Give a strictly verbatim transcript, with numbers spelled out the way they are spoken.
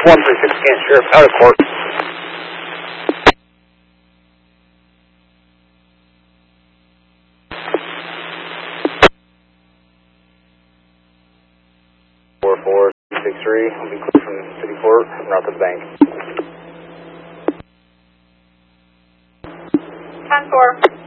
one three six Kansas Sheriff, out of court. four four six three, I'll be clear from City Court, en route to the bank. ten four.